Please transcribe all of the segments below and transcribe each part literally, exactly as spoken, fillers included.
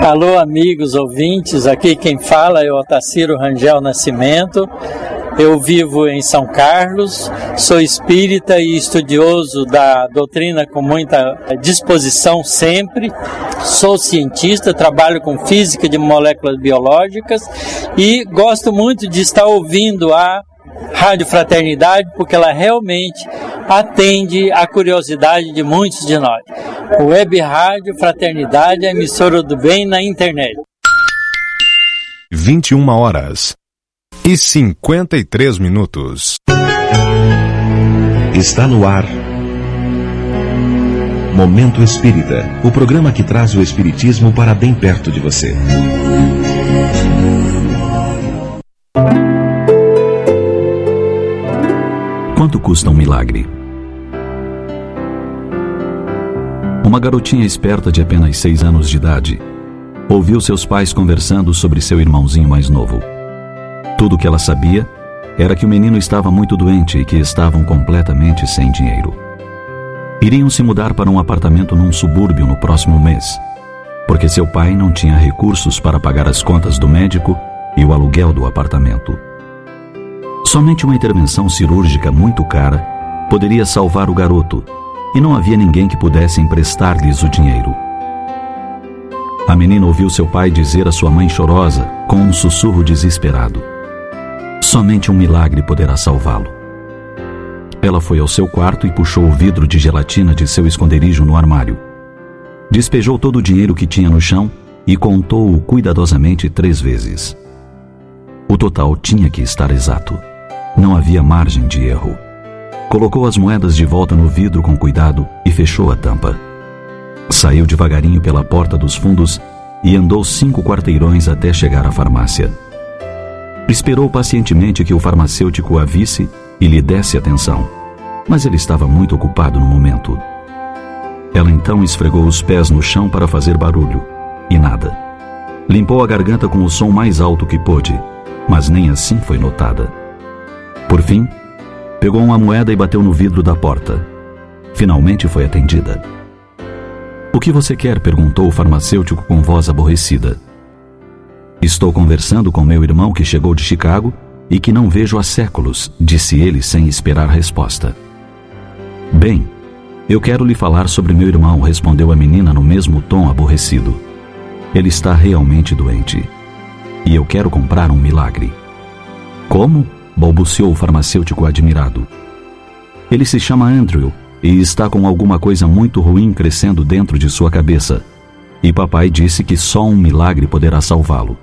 Alô, amigos ouvintes, aqui quem fala é o Otacílio Rangel Nascimento. Eu vivo em São Carlos, sou espírita e estudioso da doutrina com muita disposição sempre. Sou cientista, trabalho com física de moléculas biológicas e gosto muito de estar ouvindo a Rádio Fraternidade, porque ela realmente atende à curiosidade de muitos de nós. O Web Rádio Fraternidade é a emissora do bem na internet. vinte e uma horas e cinquenta e três minutos. Está no ar Momento Espírita, o programa que traz o espiritismo para bem perto de você. Quanto custa um milagre? Uma garotinha esperta de apenas seis anos de idade ouviu seus pais conversando sobre seu irmãozinho mais novo. Tudo o que ela sabia era que o menino estava muito doente e que estavam completamente sem dinheiro. Iriam se mudar para um apartamento num subúrbio no próximo mês, porque seu pai não tinha recursos para pagar as contas do médico e o aluguel do apartamento. Somente uma intervenção cirúrgica muito cara poderia salvar o garoto, e não havia ninguém que pudesse emprestar-lhes o dinheiro. A menina ouviu seu pai dizer à sua mãe chorosa, com um sussurro desesperado: somente um milagre poderá salvá-lo. Ela foi ao seu quarto e puxou o vidro de gelatina de seu esconderijo no armário. Despejou todo o dinheiro que tinha no chão e contou-o cuidadosamente três vezes. O total tinha que estar exato. Não havia margem de erro. Colocou as moedas de volta no vidro com cuidado e fechou a tampa. Saiu devagarinho pela porta dos fundos e andou cinco quarteirões até chegar à farmácia. Esperou pacientemente que o farmacêutico a visse e lhe desse atenção, mas ele estava muito ocupado no momento. Ela então esfregou os pés no chão para fazer barulho, e nada. Limpou a garganta com o som mais alto que pôde, mas nem assim foi notada. Por fim, pegou uma moeda e bateu no vidro da porta. Finalmente foi atendida. "O que você quer?", perguntou o farmacêutico com voz aborrecida. "Estou conversando com meu irmão que chegou de Chicago e que não vejo há séculos", disse ele sem esperar resposta. "Bem, eu quero lhe falar sobre meu irmão", respondeu a menina no mesmo tom aborrecido. "Ele está realmente doente e eu quero comprar um milagre." "Como?", balbuciou o farmacêutico admirado. "Ele se chama Andrew e está com alguma coisa muito ruim crescendo dentro de sua cabeça, e papai disse que só um milagre poderá salvá-lo.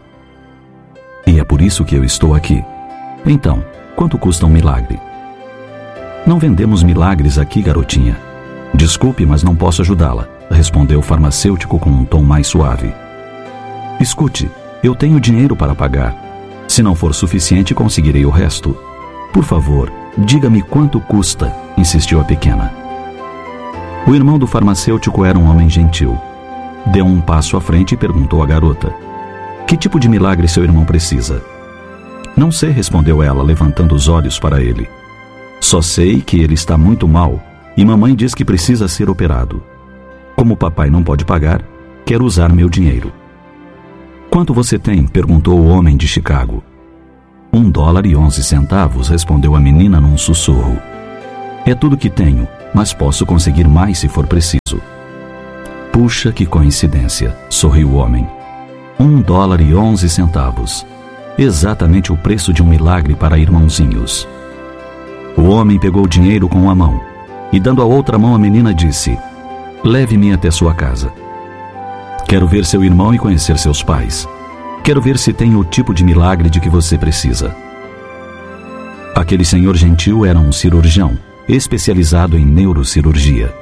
E é por isso que eu estou aqui. Então, quanto custa um milagre?" "Não vendemos milagres aqui, garotinha." "Desculpe, mas não posso ajudá-la", respondeu o farmacêutico com um tom mais suave. "Escute, eu tenho dinheiro para pagar. Se não for suficiente, conseguirei o resto. Por favor, diga-me quanto custa", insistiu a pequena. O irmão do farmacêutico era um homem gentil. Deu um passo à frente e perguntou à garota: "Que tipo de milagre seu irmão precisa?" "Não sei", respondeu ela, levantando os olhos para ele. "Só sei que ele está muito mal e mamãe diz que precisa ser operado. Como papai não pode pagar, quero usar meu dinheiro." "Quanto você tem?", perguntou o homem de Chicago. Um dólar e onze centavos", respondeu a menina num sussurro. "É tudo que tenho, mas posso conseguir mais se for preciso." "Puxa, que coincidência", sorriu o homem. Um dólar e onze centavos. Exatamente o preço de um milagre para irmãozinhos. O homem pegou o dinheiro com uma mão e, dando a outra mão à menina, disse: "Leve-me até sua casa. Quero ver seu irmão e conhecer seus pais. Quero ver se tem o tipo de milagre de que você precisa." Aquele senhor gentil era um cirurgião, especializado em neurocirurgia.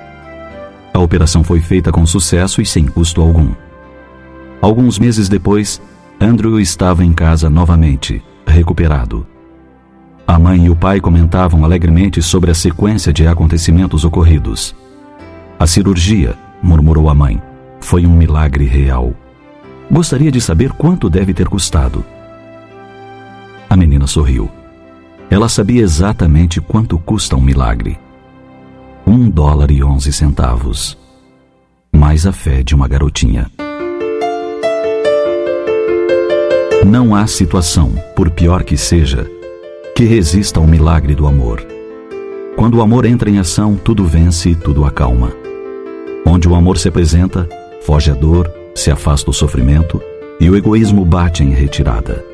A operação foi feita com sucesso e sem custo algum. Alguns meses depois, Andrew estava em casa novamente, recuperado. A mãe e o pai comentavam alegremente sobre a sequência de acontecimentos ocorridos. "A cirurgia", murmurou a mãe, "foi um milagre real. Gostaria de saber quanto deve ter custado." A menina sorriu. Ela sabia exatamente quanto custa um milagre. Um dólar e onze centavos. Mais a fé de uma garotinha. Não há situação, por pior que seja, que resista ao milagre do amor. Quando o amor entra em ação, tudo vence e tudo acalma. Onde o amor se apresenta, foge a dor, se afasta o sofrimento e o egoísmo bate em retirada.